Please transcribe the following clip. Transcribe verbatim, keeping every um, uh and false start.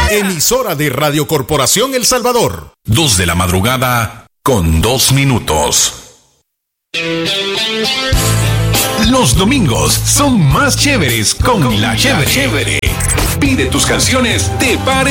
Emisora de Radio Corporación El Salvador. Dos de la madrugada con dos minutos. Los domingos son más chéveres con, con la chévere. chévere. Pide tus canciones de par